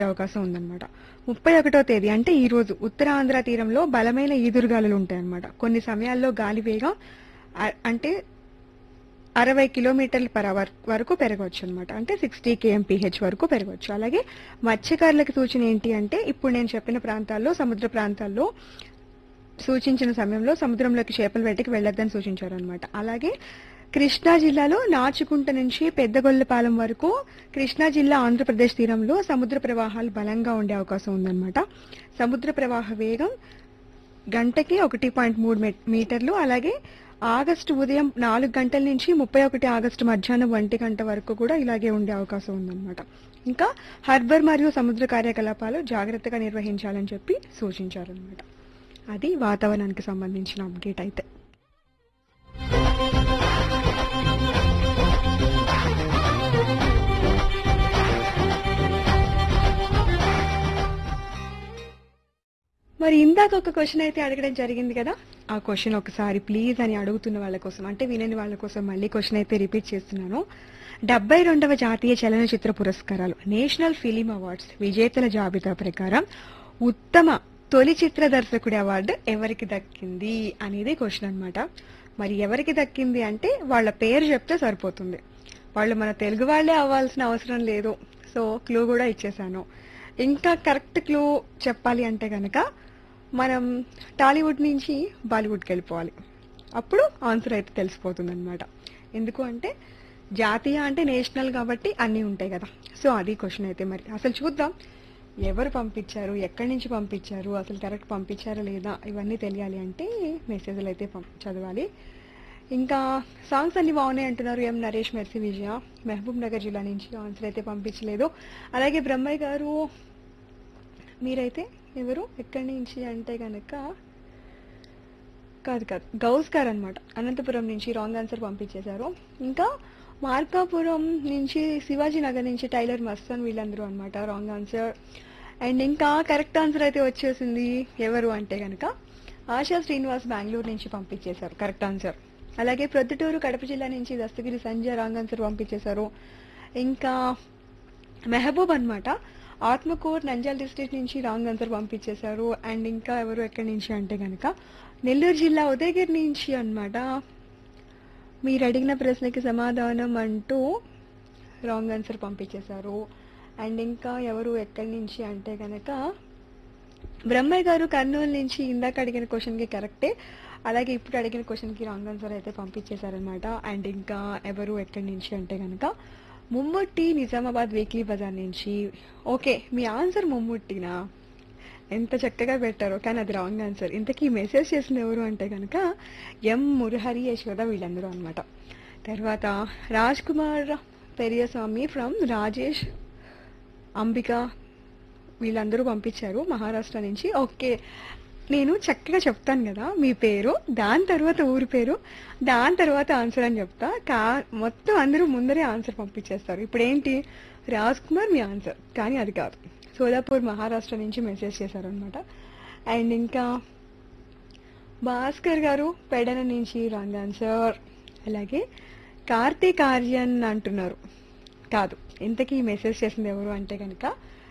అవకాశం ఉందన్నమాట. 31వ తేదీ అంటే ఈ రోజు ఉత్తరాంధ్ర తీరంలో బలమైన ఈదురుగాలులు ఉంటాయన్నమాట. కొన్ని సమయాల్లో గాలి వేగం అంటే 60 కిలోమీటర్ల పర్ అవర్ వరకు పెరగవచ్చు అనమాట. అంటే 60 kmph వరకు పెరగవచ్చు. అలాగే మత్స్యకారులకు సూచన ఏంటి అంటే ఇప్పుడు నేను చెప్పిన ప్రాంతాల్లో సముద్ర ప్రాంతాల్లో సూచించిన సమయంలో సముద్రంలోకి చేపల వేటకి వెళ్లొద్దని సూచించారనమాట. అలాగే కృష్ణా జిల్లాలో నాచుకుంట నుంచి పెద్దగొల్లపాలెం వరకు కృష్ణా జిల్లా ఆంధ్రప్రదేశ్ తీరంలో సముద్ర ప్రవాహాలు బలంగా ఉండే అవకాశం ఉందన్నమాట. సముద్ర ప్రవాహ వేగం గంటకి 1.3 మీటర్లు. అలాగే ఆగస్టు ఉదయం 4 గంటల నుంచి 31 ఆగస్టు మధ్యాహ్నం 1 గంట వరకు కూడా ఇలాగే ఉండే అవకాశం ఉందన్నమాట. ఇంకా హార్బర్ మరియు సముద్ర కార్యకలాపాలు జాగ్రత్తగా నిర్వహించాలని చెప్పి సూచించారనమాట. అది వాతావరణానికి సంబంధించిన అప్డేట్ అయితే. మరి ఇందాక ఒక క్వశ్చన్ అయితే అడగడం జరిగింది కదా, ఆ క్వశ్చన్ ఒకసారి ప్లీజ్ అని అడుగుతున్న వాళ్ళ కోసం, అంటే వినని వాళ్ళ కోసం మళ్ళీ క్వశ్చన్ అయితే రిపీట్ చేస్తున్నాను. 72వ జాతీయ చలనచిత్ర పురస్కారాలు నేషనల్ ఫిలిం అవార్డ్స్ విజేతల జాబితా ప్రకారం ఉత్తమ తొలి చిత్ర దర్శకుడి అవార్డు ఎవరికి దక్కింది అనేది క్వశ్చన్ అన్నమాట. మరి ఎవరికి దక్కింది అంటే వాళ్ళ పేరు చెప్తే సరిపోతుంది. వాళ్ళు మన తెలుగు వాళ్లే అవ్వాల్సిన అవసరం లేదు. సో క్లూ కూడా ఇచ్చేసాను. ఇంకా కరెక్ట్ క్లూ చెప్పాలి అంటే కనుక మనం టాలీవుడ్ నుంచి బాలీవుడ్కి వెళ్ళిపోవాలి. అప్పుడు ఆన్సర్ అయితే తెలిసిపోతుంది అనమాట. ఎందుకు అంటే జాతీయ అంటే నేషనల్ కాబట్టి అన్నీ ఉంటాయి కదా. సో అది క్వశ్చన్ అయితే. మరి అసలు చూద్దాం ఎవరు పంపించారు, ఎక్కడి నుంచి పంపించారు, అసలు కరెక్ట్ పంపించారా లేదా ఇవన్నీ తెలియాలి అంటే మెసేజ్లు అయితే చదవాలి. ఇంకా సాంగ్స్ అన్ని బాగున్నాయి అంటున్నారు ఎం నరేష్, మెర్సీ విజయ, మహబూబ్ నగర్ జిల్లా నుంచి ఆన్సర్ అయితే పంపించలేదు. అలాగే బ్రహ్మయ్య గారు మీరైతే ఎవరు ఎక్కడి నుంచి అంటే గనక కాదు గౌస్ గారు అనమాట, అనంతపురం నుంచి రాంగ్ ఆన్సర్ పంపించేశారు. ఇంకా మార్కాపురం నుంచి శివాజీ నగర్ నుంచి టైలర్ మస్తాన్ వీళ్ళందరూ అనమాట రాంగ్ ఆన్సర్. అండ్ ఇంకా కరెక్ట్ ఆన్సర్ అయితే వచ్చేసింది ఎవరు అంటే గనక ఆశా శ్రీనివాస్ బెంగళూరు నుంచి పంపించేశారు కరెక్ట్ ఆన్సర్. అలాగే ప్రొద్దుటూరు కడప జిల్లా నుంచి దస్తగిరి సంజయ్ రాంగ్ ఆన్సర్ పంపించేశారు. ఇంకా మెహబూబ్ అనమాట ఆత్మకూర్ నంద్యాల డిస్ట్రిక్ట్ నుంచి రాంగ్ ఆన్సర్ పంపించేశారు. అండ్ ఇంకా ఎవరు ఎక్కడి నుంచి అంటే గనక నెల్లూరు జిల్లా ఉదయగిరి నుంచి అనమాట మీరు అడిగిన ప్రశ్నకి సమాధానం అంటూ రాంగ్ ఆన్సర్ పంపించేశారు. అండ్ ఇంకా ఎవరు ఎక్కడి నుంచి అంటే గనక బ్రహ్మయ్య గారు కర్నూలు నుంచి ఇందాక అడిగిన క్వశ్చన్కి కరెక్టే, అలాగే ఇప్పుడు అడిగిన క్వశ్చన్కి రాంగ్ ఆన్సర్ అయితే పంపించేశారనమాట. అండ్ ఇంకా ఎవరు ఎక్కడి నుంచి అంటే గనక ముమ్ముట్టి నిజామాబాద్ వీక్లీ బజార్ నుంచి. ఓకే మీ ఆన్సర్ ముమ్ముట్టినా, ఎంత చక్కగా పెట్టారో, కానీ అది రాంగ్ ఆన్సర్. ఇంతకీ మెసేజ్ చేసిన ఎవరు అంటే కనుక ఎం మురహరి యశోద వీళ్ళందరూ అనమాట. తర్వాత రాజ్ కుమార్ పెరియస్వామి ఫ్రమ్ రాజేష్ అంబిక వీళ్ళందరూ పంపించారు మహారాష్ట్ర నుంచి. ఓకే నేను చక్కగా చెప్తాను కదా మీ పేరు, దాని తర్వాత ఊరి పేరు, దాని తర్వాత ఆన్సర్ అని చెప్తా. మొత్తం అందరూ ముందరే ఆన్సర్ పంపించేస్తారు. ఇప్పుడు ఏంటి రాజ్ కుమార్ మీ ఆన్సర్, కానీ అది కాదు. సోలాపూర్ మహారాష్ట్ర నుంచి మెసేజ్ చేశారనమాట. అండ్ ఇంకా భాస్కర్ గారు పెడన నుంచి రాంగ్ ఆన్సర్. అలాగే కార్తీక్ ఆర్యన్ అంటున్నారు, కాదు. ఇంతకీ మెసేజ్ చేసింది ఎవరు అంటే కనుక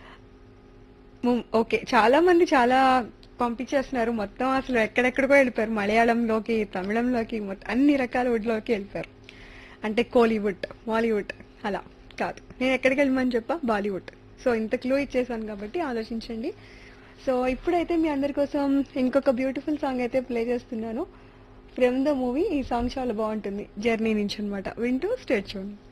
ఓకే చాలా మంది చాలా పంపించేస్తున్నారు. మొత్తం అసలు ఎక్కడెక్కడికో వెళ్ళిపోయారు, మలయాళంలోకి తమిళంలోకి అన్ని రకాల వుడ్లోకి వెళ్ళిపోయారు. అంటే కోలీవుడ్ మాలీవుడ్ అలా కాదు. నేను ఎక్కడికి వెళ్ళమని చెప్పా బాలీవుడ్. సో ఇంత క్లూ ఇచ్చేసాను కాబట్టి ఆలోచించండి. సో ఇప్పుడైతే మీ అందరి కోసం ఇంకొక బ్యూటిఫుల్ సాంగ్ అయితే ప్లే చేస్తున్నాను ఫ్రమ్ ద మూవీ. ఈ సాంగ్ చాలా బాగుంటుంది, జర్నీ నుంచి అనమాట. వింటూ స్టే ట్యూన్.